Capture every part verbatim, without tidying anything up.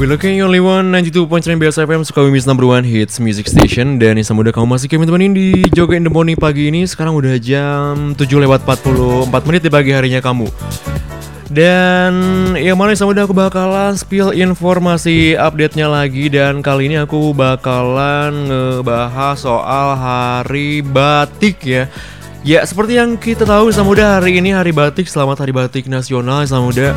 We looking only one ninety two point nine B S F M Sukabumi number one hits music station. Dan yang muda kamu masih kami temenin di Joga in the Morning pagi ini. Sekarang udah jam tujuh lewat empat puluh empat menit di pagi harinya kamu. Dan yang mana yang muda aku bakalan spill informasi update-nya lagi. Dan kali ini aku bakalan ngebahas soal Hari Batik ya. Ya seperti yang kita tahu sama muda, hari ini Hari Batik. Selamat Hari Batik Nasional sama muda.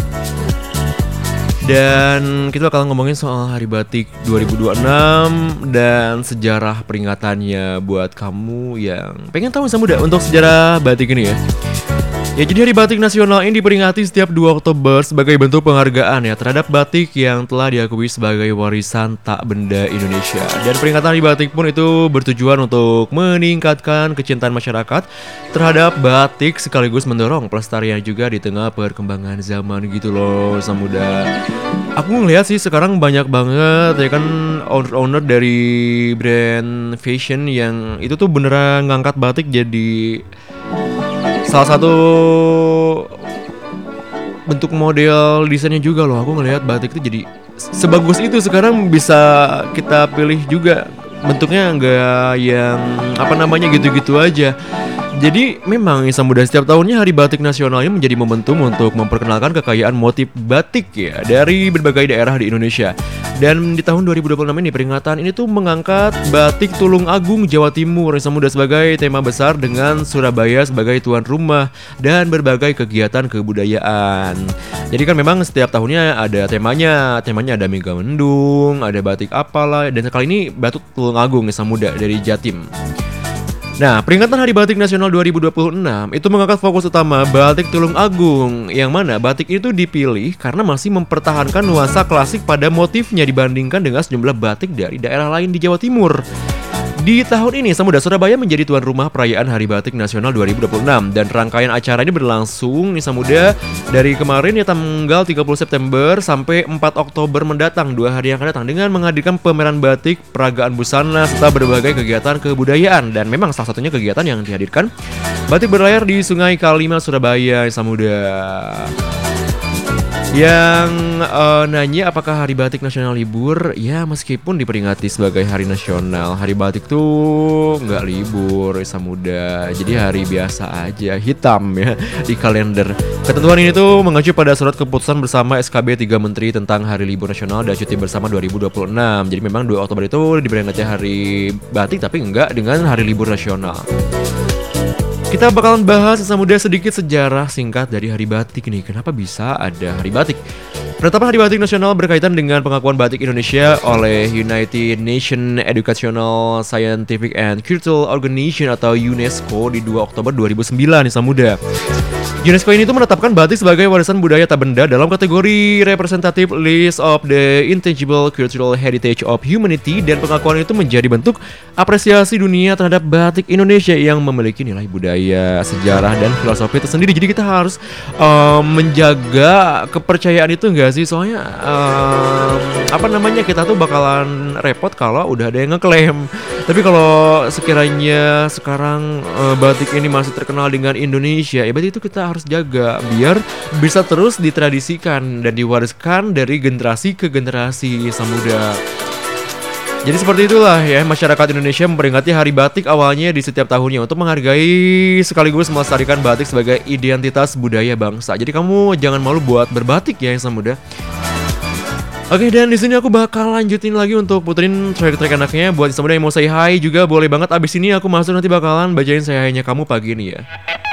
Dan kita bakal ngomongin soal Hari Batik dua ribu dua puluh enam dan sejarah peringatannya buat kamu yang pengen tahu sama muda untuk sejarah batik ini ya. Ya jadi Hari Batik Nasional ini diperingati setiap dua Oktober sebagai bentuk penghargaan ya terhadap batik yang telah diakui sebagai warisan tak benda Indonesia. Dan peringatan Hari Batik pun itu bertujuan untuk meningkatkan kecintaan masyarakat terhadap batik sekaligus mendorong pelestarian juga di tengah perkembangan zaman gitu loh sama muda. Aku ngeliat sih sekarang banyak banget ya kan owner-owner dari brand fashion yang itu tuh beneran ngangkat batik jadi salah satu bentuk model desainnya juga loh. Aku ngelihat batik itu jadi sebagus itu sekarang bisa kita pilih juga. Bentuknya enggak yang apa namanya gitu-gitu aja. Jadi memang Insan Muda setiap tahunnya Hari Batik Nasional ini menjadi momentum untuk memperkenalkan kekayaan motif batik ya dari berbagai daerah di Indonesia. Dan di tahun dua ribu dua puluh enam ini peringatan ini tuh mengangkat Batik Tulung Agung Jawa Timur Insan Muda sebagai tema besar dengan Surabaya sebagai tuan rumah dan berbagai kegiatan kebudayaan. Jadi kan memang setiap tahunnya ada temanya, temanya ada Mega Mendung, ada batik apalah, dan kali ini Batik Tulung Agung Insan Muda dari Jatim. Nah, peringatan Hari Batik Nasional dua ribu dua puluh enam itu mengangkat fokus utama Batik Tulung Agung, yang mana batik itu dipilih karena masih mempertahankan nuansa klasik pada motifnya dibandingkan dengan sejumlah batik dari daerah lain di Jawa Timur. Di tahun ini, Samudra Surabaya menjadi tuan rumah perayaan Hari Batik Nasional dua ribu dua puluh enam dan rangkaian acara ini berlangsung nih Samudra dari kemarin ya tanggal tiga puluh September sampai empat Oktober mendatang, dua hari yang akan datang dengan menghadirkan pameran batik, peragaan busana serta berbagai kegiatan kebudayaan. Dan memang salah satunya kegiatan yang dihadirkan batik berlayar di Sungai Kalimas Surabaya Samudra. Yang uh, nanya apakah Hari Batik Nasional libur? Ya meskipun diperingati sebagai hari nasional, Hari Batik tuh nggak libur Insan Muda. Jadi hari biasa aja, hitam ya di kalender. Ketentuan ini tuh mengacu pada surat keputusan bersama S K B tiga Menteri tentang Hari Libur Nasional dan Cuti Bersama dua ribu dua puluh enam. Jadi memang dua Oktober itu diperingati Hari Batik tapi enggak dengan Hari Libur Nasional. Kita bakalan bahas Insan Muda sedikit sejarah singkat dari Hari Batik nih. Kenapa bisa ada Hari Batik? Penetapan Hari Batik Nasional berkaitan dengan pengakuan batik Indonesia oleh United Nations Educational, Scientific and Cultural Organization atau UNESCO di dua Oktober dua ribu sembilan Insan Muda. UNESCO ini tuh menetapkan batik sebagai warisan budaya tak benda dalam kategori Representative List of the Intangible Cultural Heritage of Humanity, dan pengakuan itu menjadi bentuk apresiasi dunia terhadap batik Indonesia yang memiliki nilai budaya, sejarah, dan filosofi tersendiri. Jadi kita harus um, menjaga kepercayaan itu enggak sih? Soalnya um, apa namanya kita tuh bakalan repot kalau udah ada yang ngeklaim. Tapi kalau sekiranya sekarang uh, batik ini masih terkenal dengan Indonesia, ya berarti itu kita harus jaga biar bisa terus ditradisikan dan diwariskan dari generasi ke generasi Samudra. Jadi seperti itulah ya masyarakat Indonesia memperingati Hari Batik awalnya di setiap tahunnya untuk menghargai sekaligus melestarikan batik sebagai identitas budaya bangsa. Jadi kamu jangan malu buat berbatik ya Samudra. Oke, dan di sini aku bakal lanjutin lagi untuk puterin track-track anaknya buat Samudra yang mau say hi juga boleh banget. Abis ini aku masuk nanti bakalan bacain say hi-nya kamu pagi ini ya.